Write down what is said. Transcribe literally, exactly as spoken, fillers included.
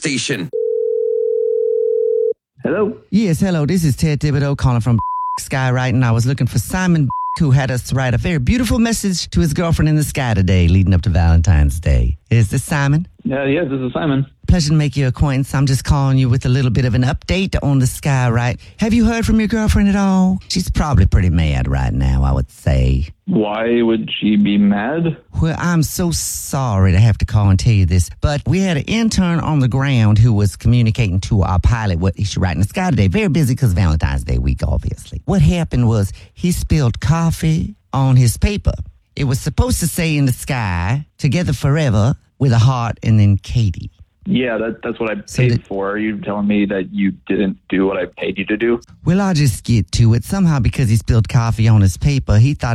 station. Hello? Yes, hello. This is Ted Thibodeau calling from Skywriting. I was looking for Simon, who had us write a very beautiful message to his girlfriend in the sky today, leading up to Valentine's Day. Is this Simon? Uh, yes, this is Simon. Pleasure to make your acquaintance. I'm just calling you with a little bit of an update on the Skywrite. Have you heard from your girlfriend at all? She's probably pretty mad right now, I would say. Why would she be mad? Well, I'm so sorry to have to call and tell you this, but we had an intern on the ground who was communicating to our pilot what he should write in the sky today. Very busy because Valentine's Day week, obviously. What happened was he spilled coffee on his paper. It was supposed to say in the sky, together forever, with a heart and then Katie. Yeah, that, that's what I paid So the- for. Are you telling me that you didn't do what I paid you to do? Well, I'll just get to it. Somehow, because he spilled coffee on his paper, he thought